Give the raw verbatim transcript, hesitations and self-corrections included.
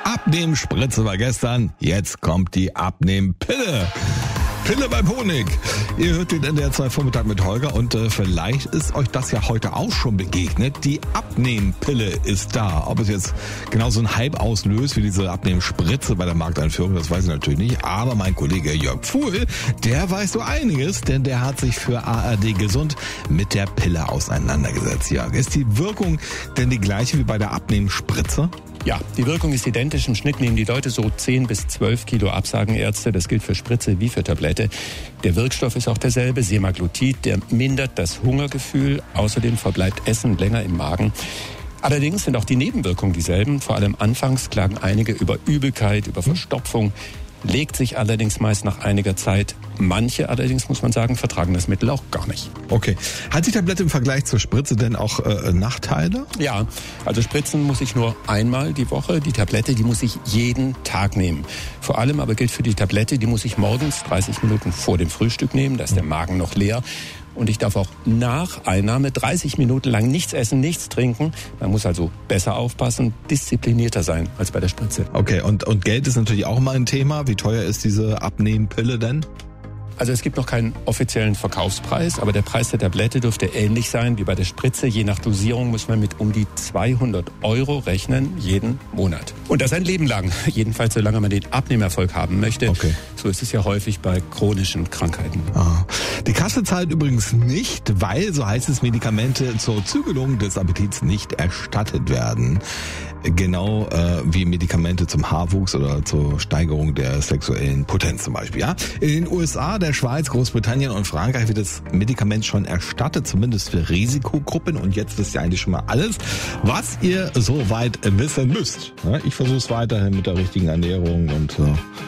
Abnehmspritze war gestern, jetzt kommt die Abnehmpille. Pille beim Honig. Ihr hört den N D R zwei Vormittag mit Holger und äh, vielleicht ist euch das ja heute auch schon begegnet. Die Abnehmpille ist da. Ob es jetzt genauso einen Hype auslöst wie diese Abnehmspritze bei der Markteinführung, das weiß ich natürlich nicht. Aber mein Kollege Jörg Pfuhl, der weiß so einiges, denn der hat sich für A R D Gesund mit der Pille auseinandergesetzt. Jörg, ist die Wirkung denn die gleiche wie bei der Abnehmspritze? Ja, die Wirkung ist identisch. Im Schnitt nehmen die Leute so zehn bis zwölf Kilo ab, sagen Ärzte. Das gilt für Spritze wie für Tablette. Der Wirkstoff ist auch derselbe, Semaglutid. Der mindert das Hungergefühl. Außerdem verbleibt Essen länger im Magen. Allerdings sind auch die Nebenwirkungen dieselben. Vor allem anfangs klagen einige über Übelkeit, über Verstopfung. Legt sich allerdings meist nach einiger Zeit. Manche allerdings, muss man sagen, vertragen das Mittel auch gar nicht. Okay. Hat die Tablette im Vergleich zur Spritze denn auch äh, Nachteile? Ja, also spritzen muss ich nur einmal die Woche. Die Tablette, die muss ich jeden Tag nehmen. Vor allem aber gilt für die Tablette, die muss ich morgens dreißig Minuten vor dem Frühstück nehmen. Da ist der Magen noch leer. Und ich darf auch nach Einnahme dreißig Minuten lang nichts essen, nichts trinken. Man muss also besser aufpassen, disziplinierter sein als bei der Spritze. Okay, und, und Geld ist natürlich auch mal ein Thema. Wie teuer ist diese Abnehmpille denn? Also es gibt noch keinen offiziellen Verkaufspreis, aber der Preis der Tablette dürfte ähnlich sein wie bei der Spritze. Je nach Dosierung muss man mit um die zweihundert Euro rechnen, jeden Monat. Und das ein Leben lang, jedenfalls solange man den Abnehmerfolg haben möchte. Okay. So ist es ja häufig bei chronischen Krankheiten. Ah. Die Kasse zahlt übrigens nicht, weil, so heißt es, Medikamente zur Zügelung des Appetits nicht erstattet werden. Genau äh, wie Medikamente zum Haarwuchs oder zur Steigerung der sexuellen Potenz zum Beispiel. Ja? In den U S A, der Schweiz, Großbritannien und Frankreich wird das Medikament schon erstattet, zumindest für Risikogruppen. Und jetzt wisst ihr eigentlich schon mal alles, was ihr soweit wissen müsst. Ja, ich versuche es weiterhin mit der richtigen Ernährung und äh,